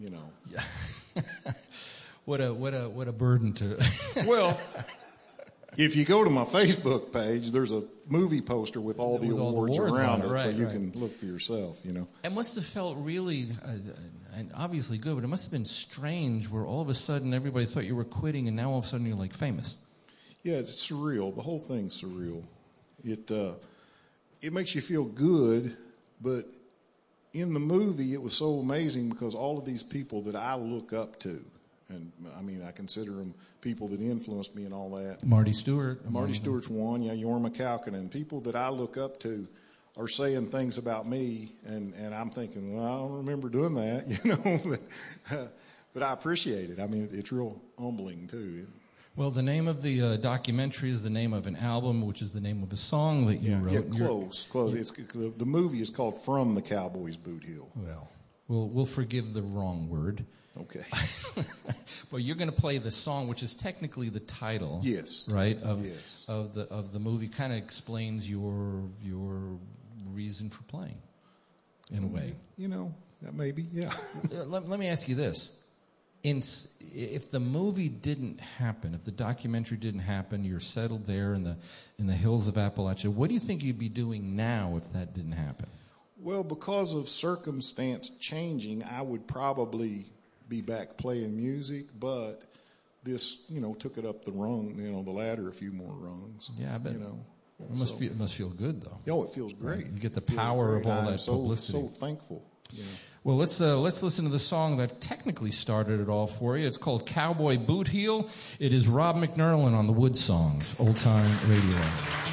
you know. Yeah. What a burden to. Well, if you go to my Facebook page, there's a movie poster with all the awards around it, right, so you right. can look for yourself, you know. It must have felt really, and obviously good, but it must have been strange where all of a sudden everybody thought you were quitting, and now all of a sudden you're like famous. Yeah, it's surreal. The whole thing's surreal. It makes you feel good, but in the movie it was so amazing because all of these people that I look up to, and I mean I consider them people that influenced me and all that. Marty Stewart. Marty Stewart's one, yeah, Jorma Kaukonen. People that I look up to are saying things about me, and I'm thinking, well, I don't remember doing that, you know. But I appreciate it. I mean, it's real humbling too. Well, the name of the documentary is the name of an album, which is the name of a song that you wrote. Yeah, close. It's, the movie is called From the Cowboys Boot Heel. Well, we'll forgive the wrong word. Okay. Well, you're going to play the song, which is technically the title. Yes. Right? Yes. Of the movie. Kind of explains your reason for playing, in a way. You know, maybe, yeah. Let me ask you this. If the movie didn't happen, if the documentary didn't happen, you're settled there in the hills of Appalachia, what do you think you'd be doing now if that didn't happen? Well, because of circumstance changing, I would probably be back playing music, but this, you know, took it up the rung, you know, the ladder a few more rungs. Yeah, I bet. You know, it must feel good, though. Oh, it feels great. You get the power of all that publicity. I'm so thankful. You know. Well, let's listen to the song that technically started it all for you. It's called Cowboy Boot Heel. It is Rob McNerlin on the Wood Songs, Old Time Radio.